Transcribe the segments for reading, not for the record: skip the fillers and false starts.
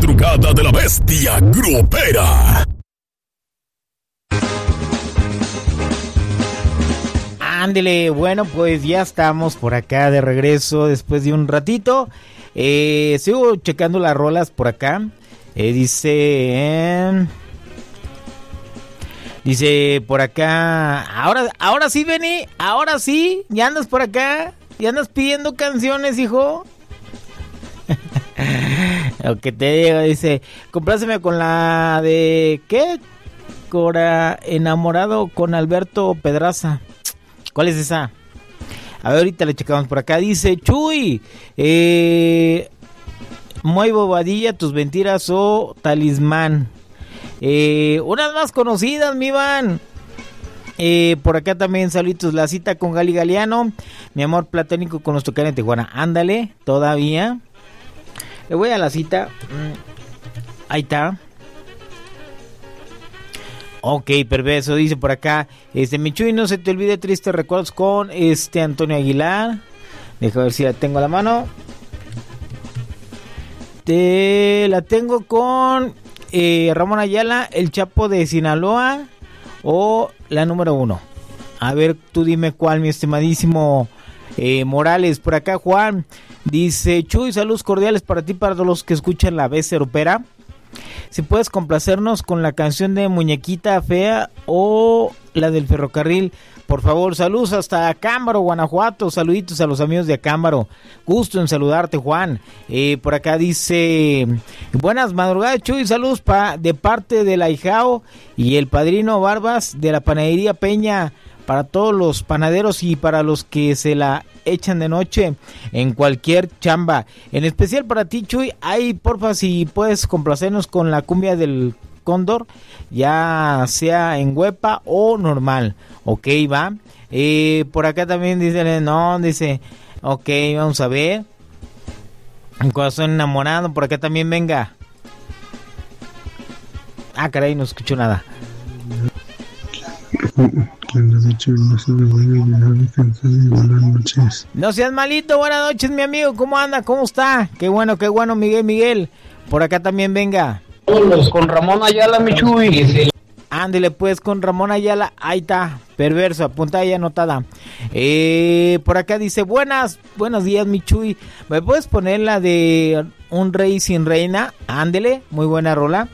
madrugada de la bestia grupera. Ándele, bueno, pues ya estamos por acá de regreso después de un ratito. Sigo checando las rolas por acá. Dice por acá, ahora sí, Benny, ahora sí, ya andas por acá, ya andas pidiendo canciones, hijo. Lo que te digo, dice, compláceme con la de, ¿qué? Cora, enamorado con Alberto Pedraza. ¿Cuál es esa? A ver, ahorita le checamos por acá. Dice, Chuy, muy bobadilla, tus mentiras o talismán. Unas más conocidas, mi Iván. Por acá también saluditos, la cita con Gali Galeano. Mi amor platónico con los Tucanes de Tijuana. Ándale, todavía. Le voy a la cita. Ahí está. Ok, perverso, dice por acá. Mi Chuy, no se te olvide tristes recuerdos con Antonio Aguilar. Deja ver si la tengo a la mano. La tengo con Ramón Ayala, el Chapo de Sinaloa o la número 1. A ver, tú dime cuál, mi estimadísimo Morales. Por acá Juan dice, Chuy, saludos cordiales para ti, para todos los que escuchan la Bestia Grupera. Si puedes complacernos con la canción de Muñequita Fea o la del ferrocarril, por favor. Saludos hasta Acámbaro, Guanajuato. Saluditos a los amigos de Acámbaro. Gusto en saludarte, Juan. Por acá dice, buenas madrugadas, Chuy. Saludos de parte del Aijao y el padrino Barbas de la panadería Peña. Para todos los panaderos y para los que se la echan de noche en cualquier chamba. En especial para ti, Chuy. Ay, porfa, si puedes complacernos con la cumbia del Cóndor, ya sea en huepa o normal. Ok, va. Por acá también dice, ok, vamos a ver. Un corazón enamorado, por acá también venga. Ah, caray, no escucho nada. Buenas noches. No seas malito, buenas noches, mi amigo. ¿Cómo anda? ¿Cómo está? Qué bueno, Miguel. Por acá también venga. Con Ramón Ayala, mi Chuy. Ándele pues con Ramón Ayala. Ahí está, perverso, apunta ahí anotada. Por acá dice, buenos días, mi Chuy. ¿Me puedes poner la de Un Rey Sin Reina? Ándele, muy buena rola.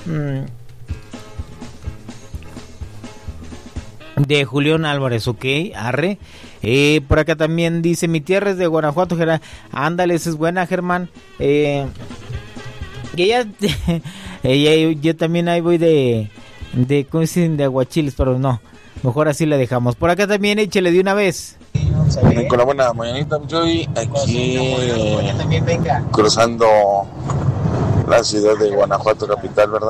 De Julián Álvarez, ok, arre. Por acá también dice, mi tierra es de Guanajuato, Germán. Ándale, esa es buena, Germán. Yo también ahí voy de ¿cómo dicen? De aguachiles, pero no, mejor así la dejamos. Por acá también échele de una vez. Con la buena mañanita, Chuy, aquí cruzando la ciudad de Guanajuato capital, ¿verdad?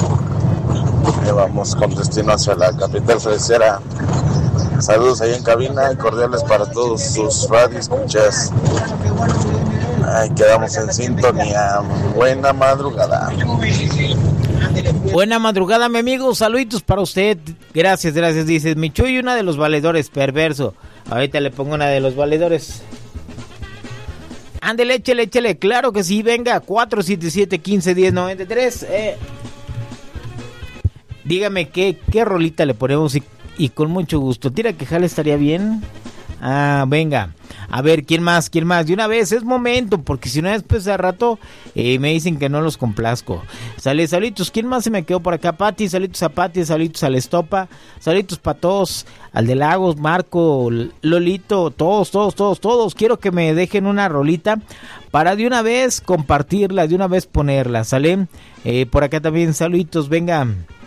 Vamos con destino hacia la capital fresera. Saludos ahí en cabina y cordiales para todos sus radioescuchas. Quedamos en sintonía. Buena madrugada. Buena madrugada, mi amigo. Saluditos para usted. Gracias. Dice mi Chuy, una de los valedores, perverso. Ahorita le pongo una de los valedores. Ándele, échele. Claro que sí, venga. 477-1510-93. Dígame qué rolita le ponemos y con mucho gusto. Tira que jale estaría bien. Venga. A ver, ¿quién más? De una vez, es momento, porque si no después de rato me dicen que no los complazco. Saluditos. ¿Quién más se me quedó por acá? Pati, saluditos a Pati, saluditos a la Estopa, saluditos para todos, al de Lagos, Marco, Lolito, todos. Quiero que me dejen una rolita para de una vez compartirla, de una vez ponerla, ¿sale? Por acá también saluditos, venga.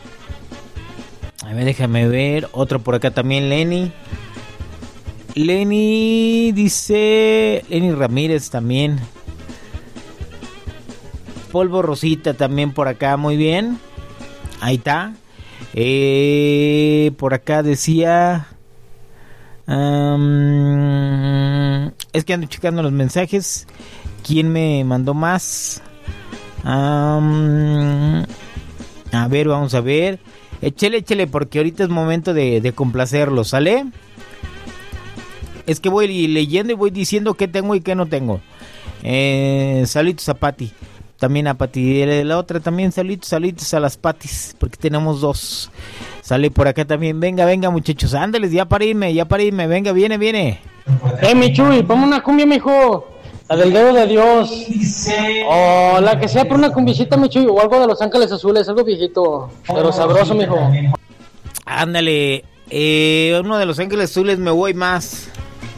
A ver, déjame ver. Otro por acá también, Lenny dice. Lenny Ramírez también. Polvo Rosita también por acá, muy bien. Ahí está. Por acá decía. Es que ando checando los mensajes. ¿Quién me mandó más? A ver, vamos a ver. Échele, porque ahorita es momento de complacerlo, ¿sale? Es que voy leyendo y voy diciendo qué tengo y qué no tengo. Saludos a Pati. también a Pati, de la otra también saluditos a las Patis, porque tenemos dos. Sale por acá también, venga muchachos, ándales, ya para irme, venga, viene. Mi Chuy, ponme una cumbia, mijo. La del dedo de Dios. O la que sea, por una cumbiecita, mi Chuy. O algo de Los Ángeles Azules, algo viejito, pero sabroso, mijo. Ándale, uno de Los Ángeles Azules, me voy más.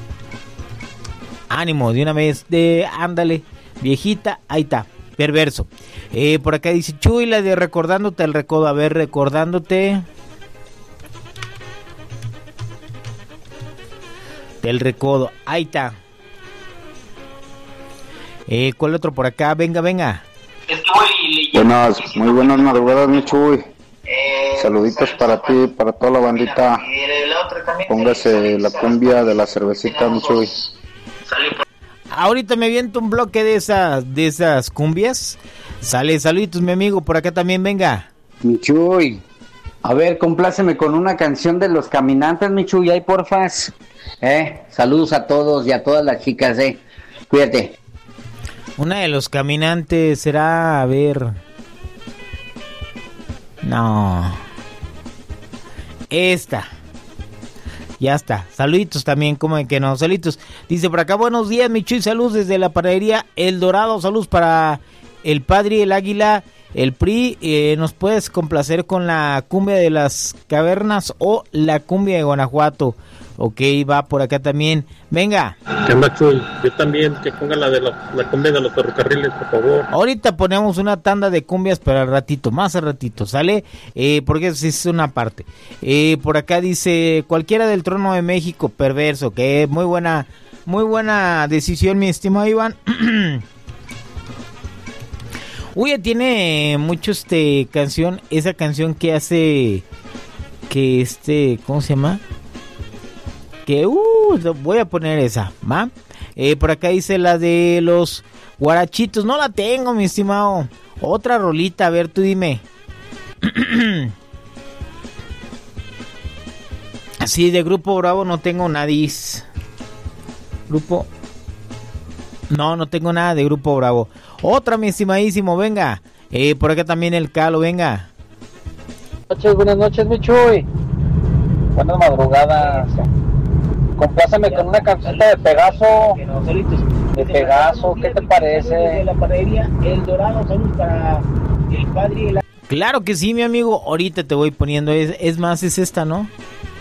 Ánimo, de una vez, ándale, viejita, ahí está, perverso. Por acá dice Chuy, la de recordándote el recodo, a ver, recordándote del recodo, ahí está. ¿Cuál otro por acá? Venga. Muy buenas madrugadas, mi Chuy. Saluditos para ti, para toda la bandita. Póngase la cumbia de la cervecita, mi Chuy. Ahorita me aviento un bloque de esas cumbias. Sale, saluditos, mi amigo, por acá también, venga. Mi Chuy, a ver, compláceme con una canción de Los Caminantes, mi Chuy, ahí porfas. Saludos a todos y a todas las chicas, cuídate. Una de Los Caminantes será, a ver. No. Esta. Ya está. Saluditos también, como de que no. Saluditos. Dice por acá, buenos días, mi Chuy. Saludos desde la panadería El Dorado. Saludos para el Padre, el Águila, el PRI. ¿Nos puedes complacer con la cumbia de las cavernas o la cumbia de Guanajuato? Ok, va por acá también. Venga. ¿Qué onda, Chuy? Yo también, que ponga la de la cumbia de los ferrocarriles, por favor. Ahorita ponemos una tanda de cumbias, pero al ratito, más al ratito, ¿sale? Porque eso es una parte. Por acá dice, cualquiera del Trono de México, perverso, que muy buena decisión, mi estimado Iván. Uy, tiene mucho canción, esa canción que hace, que ¿cómo se llama? Que voy a poner esa, ¿va? Por acá dice la de los guarachitos. No la tengo, mi estimado. Otra rolita, a ver, tú dime. Así de Grupo Bravo no tengo nadie. No tengo nada de Grupo Bravo. Otra, mi estimadísimo, venga. Por acá también el Calo, venga. Buenas noches, mi Chuy. Buenas madrugadas. Complázame con una canción de Pegaso. De Pegaso, ¿qué te parece? De la panadería El Dorado, saludos para el Padre. Claro que sí, mi amigo. Ahorita te voy poniendo. Es más, es esta, ¿no?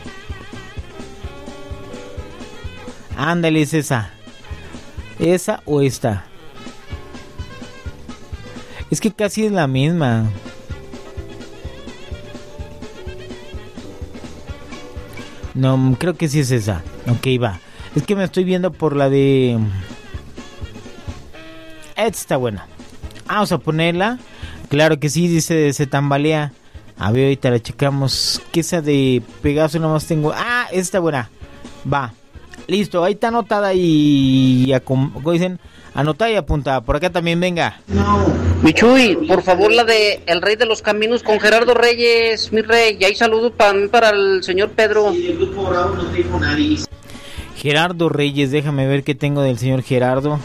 Ándale, es esa. ¿Esa o esta? Es que casi es la misma. No, creo que sí es esa. Ok, va. Es que me estoy viendo por la de... Esta está buena. Vamos a ponerla. Claro que sí, dice, se tambalea. A ver, ahorita la checamos. Que esa de Pegaso nomás tengo... esta está buena. Va. Listo, ahí está anotada y... ¿Cómo dicen? Anotada y apuntada. Por acá también, venga. Mi Chuy, por favor, la de El Rey de los Caminos con Gerardo Reyes, mi rey. Y hay saludos para el señor Pedro. Gerardo Reyes, déjame ver qué tengo del señor Gerardo.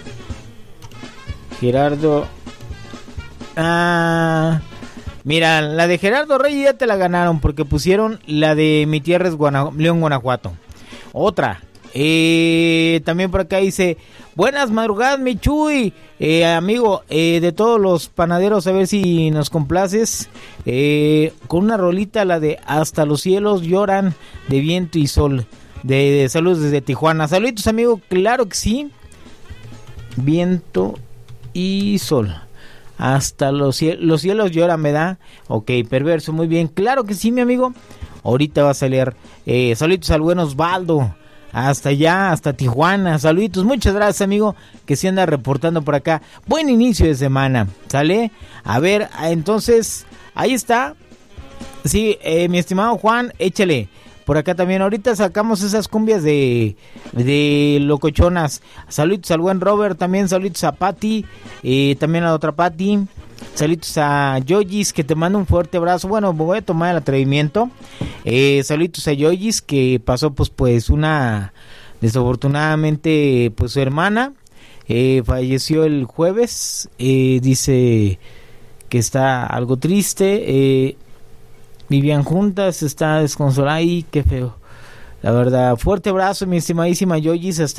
Mira, la de Gerardo Reyes ya te la ganaron porque pusieron la de Mi Tierra es León, Guanajuato. Otra. También por acá dice, buenas madrugadas, mi Chuy, amigo, de todos los panaderos, a ver si nos complaces con una rolita, la de Hasta los cielos lloran, de Viento y Sol, de saludos desde Tijuana. Saluditos, amigo, claro que sí. Viento y Sol, hasta los cielos lloran, me da. Ok, perverso, muy bien, claro que sí, mi amigo. Ahorita va a salir. Saluditos al buen Osvaldo, hasta allá, hasta Tijuana. Saluditos, muchas gracias, amigo, que se anda reportando por acá. Buen inicio de semana, ¿sale? A ver, entonces, ahí está. Sí, mi estimado Juan, échale. Por acá también, ahorita sacamos esas cumbias de locochonas. Saluditos al buen Robert, también saluditos a Patti, también a la otra Patti. Saluditos a Yoyis, que te mando un fuerte abrazo. Bueno, voy a tomar el atrevimiento. Saluditos a Yoyis, que pasó pues una, desafortunadamente, pues su hermana. falleció el jueves. Dice que está algo triste. Vivían juntas, está desconsolada y qué feo. La verdad, fuerte abrazo, mi estimadísima Yoyis, hasta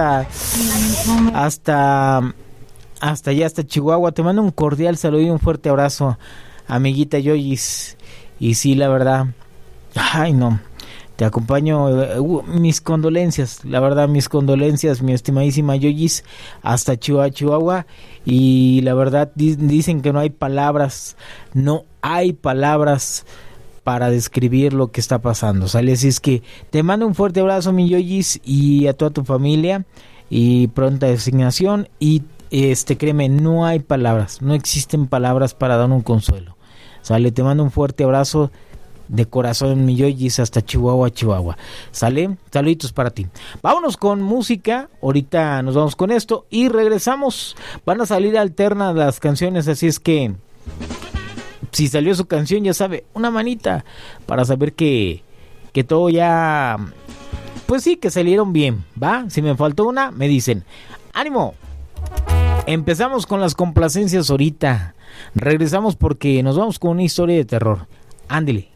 allá hasta Chihuahua. Te mando un cordial saludo y un fuerte abrazo, amiguita Yoyis. Y sí, la verdad, ay no, te acompaño, mis condolencias, la verdad, mis condolencias, mi estimadísima Yoyis, hasta Chihuahua. Y la verdad, dicen que no hay palabras para describir lo que está pasando, ¿sale? Así es que te mando un fuerte abrazo, mi Yoyis, y a toda tu familia, y pronta designación. Y créeme, no hay palabras, no existen palabras para dar un consuelo, ¿sale? Te mando un fuerte abrazo de corazón, mi Yoyis, hasta Chihuahua, ¿sale? Saluditos para ti. Vámonos con música, ahorita nos vamos con esto y regresamos. Van a salir alternas las canciones, así es que si salió su canción, ya sabe, una manita para saber que todo ya, pues sí, que salieron bien, ¿va? Si me faltó una, me dicen. ¡Ánimo! Empezamos con las complacencias ahorita. Regresamos porque nos vamos con una historia de terror. Ándele.